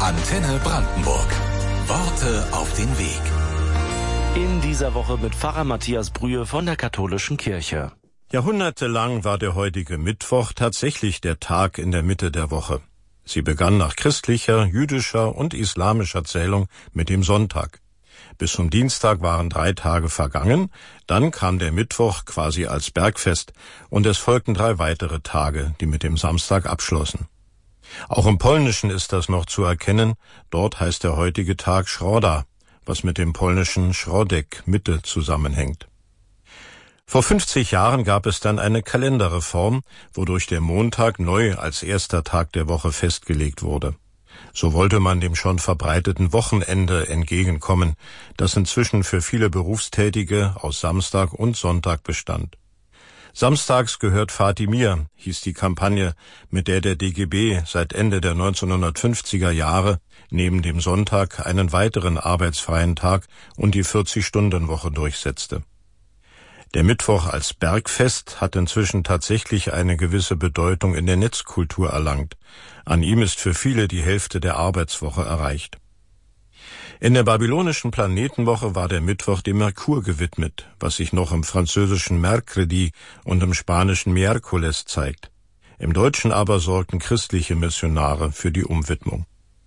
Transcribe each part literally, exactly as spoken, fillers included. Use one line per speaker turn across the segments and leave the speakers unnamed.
Antenne Brandenburg. Worte auf den Weg.
In dieser Woche mit Pfarrer Matthias Brühe von der Katholischen Kirche.
Jahrhundertelang war der heutige Mittwoch tatsächlich der Tag in der Mitte der Woche. Sie begann nach christlicher, jüdischer und islamischer Zählung mit dem Sonntag. Bis zum Dienstag waren drei Tage vergangen, dann kam der Mittwoch quasi als Bergfest und es folgten drei weitere Tage, die mit dem Samstag abschlossen. Auch im Polnischen ist das noch zu erkennen, dort heißt der heutige Tag Środa, was mit dem polnischen Środek, Mitte, zusammenhängt. Vor fünfzig Jahren gab es dann eine Kalenderreform, wodurch der Montag neu als erster Tag der Woche festgelegt wurde. So wollte man dem schon verbreiteten Wochenende entgegenkommen, das inzwischen für viele Berufstätige aus Samstag und Sonntag bestand. Samstags gehört Fatih mir, hieß die Kampagne, mit der der D G B seit Ende der neunzehnhundertfünfziger Jahre neben dem Sonntag einen weiteren arbeitsfreien Tag und die vierzig-Stunden-Woche durchsetzte. Der Mittwoch als Bergfest hat inzwischen tatsächlich eine gewisse Bedeutung in der Netzkultur erlangt. An ihm ist für viele die Hälfte der Arbeitswoche erreicht. In der babylonischen Planetenwoche war der Mittwoch dem Merkur gewidmet, was sich noch im französischen Mercredi und im spanischen Miércoles zeigt. Im Deutschen aber sorgten christliche Missionare für die Umwidmung.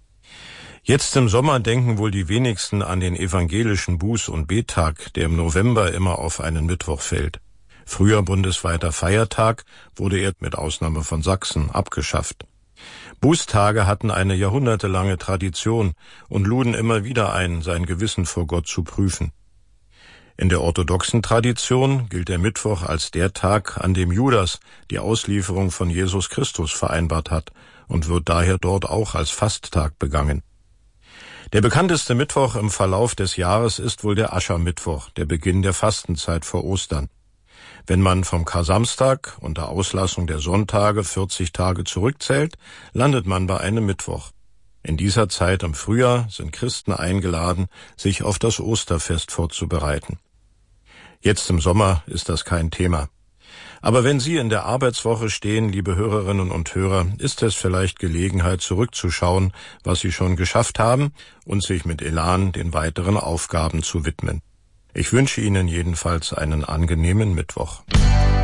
Jetzt im Sommer denken wohl die wenigsten an den evangelischen Buß- und Bettag, der im November immer auf einen Mittwoch fällt. Früher bundesweiter Feiertag, wurde er mit Ausnahme von Sachsen abgeschafft. Bußtage hatten eine jahrhundertelange Tradition und luden immer wieder ein, sein Gewissen vor Gott zu prüfen. In der orthodoxen Tradition gilt der Mittwoch als der Tag, an dem Judas die Auslieferung von Jesus Christus vereinbart hat und wird daher dort auch als Fasttag begangen. Der bekannteste Mittwoch im Verlauf des Jahres ist wohl der Aschermittwoch, der Beginn der Fastenzeit vor Ostern. Wenn man vom Kar-Samstag unter Auslassung der Sonntage vierzig Tage zurückzählt, landet man bei einem Mittwoch. In dieser Zeit im Frühjahr sind Christen eingeladen, sich auf das Osterfest vorzubereiten. Jetzt im Sommer ist das kein Thema. Aber wenn Sie in der Arbeitswoche stehen, liebe Hörerinnen und Hörer, ist es vielleicht Gelegenheit, zurückzuschauen, was Sie schon geschafft haben und sich mit Elan den weiteren Aufgaben zu widmen. Ich wünsche Ihnen jedenfalls einen angenehmen Mittwoch.